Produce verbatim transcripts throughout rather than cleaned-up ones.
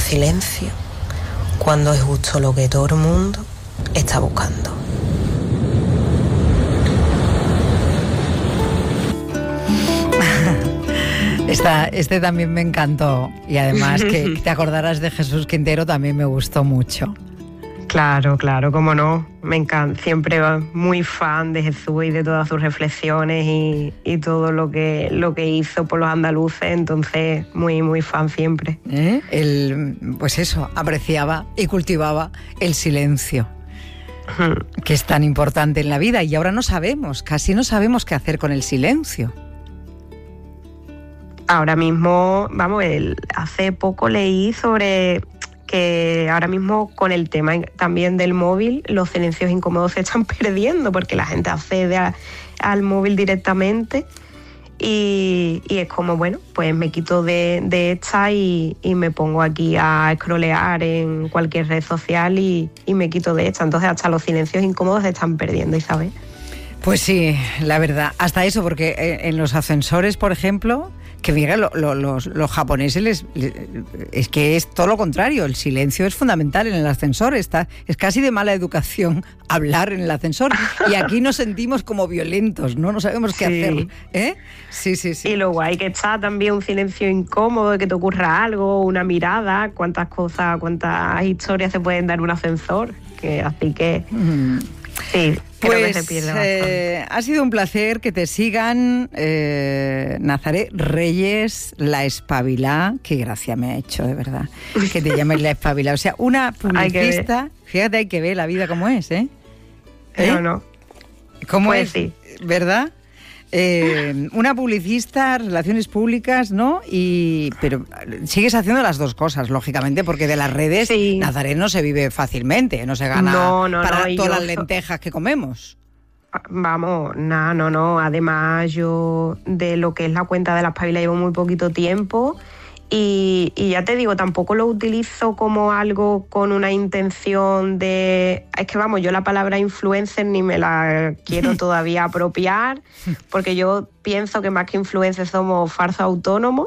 silencio cuando es justo lo que todo el mundo está buscando. Esta, este también me encantó y además que te acordaras de Jesús Quintero también me gustó mucho. Claro, claro, cómo no, me encanta, siempre muy fan de Jesús y de todas sus reflexiones y, y todo lo que, lo que hizo por los andaluces, entonces muy, muy fan siempre. ¿Eh? El, pues eso, apreciaba y cultivaba el silencio, hmm. que es tan importante en la vida y ahora no sabemos, casi no sabemos qué hacer con el silencio. Ahora mismo, vamos, el, hace poco leí sobre que ahora mismo con el tema también del móvil, los silencios incómodos se están perdiendo porque la gente accede a, al móvil directamente y, y es como, bueno, pues me quito de, de esta y, y me pongo aquí a scrollear en cualquier red social y, y me quito de esta. Entonces hasta los silencios incómodos se están perdiendo, Isabel. Pues sí, la verdad, hasta eso, porque en los ascensores, por ejemplo, que mira, lo, lo, los, los japoneses les, les, es que es todo lo contrario, el silencio es fundamental en el ascensor, está, es casi de mala educación hablar en el ascensor y aquí nos sentimos como violentos, no, no sabemos qué sí. hacer, ¿eh? Sí, sí, sí. Y lo guay que está también un silencio incómodo, de que te ocurra algo, una mirada, cuántas cosas, cuántas historias se pueden dar en un ascensor, que así que... Mm. Sí, creo pues, que se pierde bastante. Eh, ha sido un placer que te sigan eh, Nazaret Reyes, la espabilá. Qué gracia me ha hecho, de verdad, que te llames la espabilá. O sea, una publicista, hay fíjate, hay que ver la vida como es, ¿eh? ¿Eh? No, no. ¿Cómo pues es? Sí. ¿Verdad? Eh, una publicista, relaciones públicas, ¿no? Y pero sigues haciendo las dos cosas, lógicamente, porque de las redes sí. Nazaret no se vive fácilmente, no se gana no, no, para no, todas yo... las lentejas que comemos. Vamos, nada, no, no. Además, yo de lo que es la cuenta de la espabila llevo muy poquito tiempo. Y, y ya te digo, tampoco lo utilizo como algo con una intención de... Es que vamos, yo la palabra influencer ni me la quiero todavía apropiar, porque yo pienso que más que influencer somos falsos autónomos,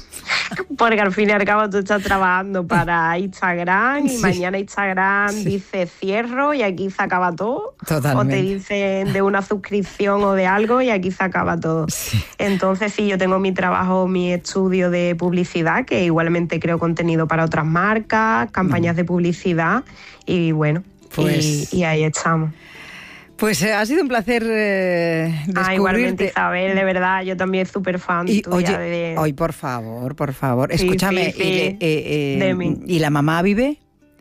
porque al fin y al cabo tú estás trabajando para Instagram y sí. mañana Instagram sí. dice cierro y aquí se acaba todo. Totalmente. O te dicen de una suscripción o de algo y aquí se acaba todo. Sí. Entonces sí, yo tengo mi trabajo, mi estudio de publicidad, que igualmente creo contenido para otras marcas, campañas mm. de publicidad y bueno, pues... y, y ahí estamos. Pues eh, ha sido un placer eh, descubrirte. Ah, igualmente, Isabel, de verdad, yo también súper fan y, tuya. Oye, de... hoy, por favor, por favor, sí, escúchame, sí, sí. Y, eh, eh, de mí. ¿y la mamá vive?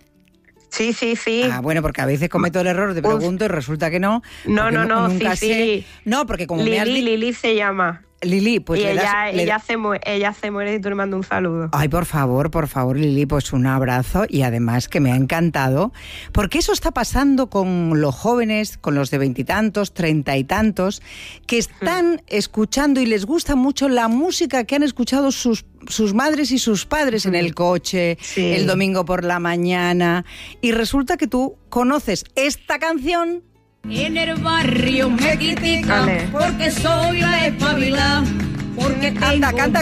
Sí, sí, sí. Ah, bueno, porque a veces cometo el error, te pregunto Uf. y resulta que no. No, no, no, nunca sí, sé. sí. No, porque como Lili, me has dicho... Lili se llama. Lili, pues y le ella, das, le... ella, se muere, ella se muere y tú le mando un saludo. Ay, por favor, por favor, Lili, pues un abrazo y además que me ha encantado, porque eso está pasando con los jóvenes, con los de veintitantos, treinta y tantos, que están mm. escuchando y les gusta mucho la música que han escuchado sus sus madres y sus padres mm. en el coche, sí. el domingo por la mañana, y resulta que tú conoces esta canción. En el barrio me critican porque soy la espabilá, porque canta, canta.